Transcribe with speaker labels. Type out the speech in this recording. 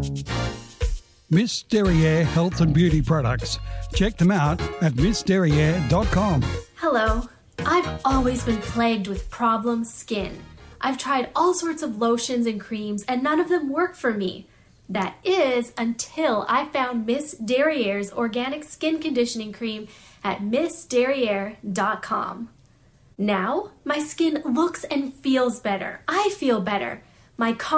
Speaker 1: Miss Derriere Health and Beauty Products. Check them out at missderriere.com.
Speaker 2: Hello. I've always been plagued with problem skin. I've tried all sorts of lotions and creams and none of them work for me. That is until I found Miss Derriere's organic skin conditioning cream at missderriere.com. Now, my skin looks and feels better. I feel better. My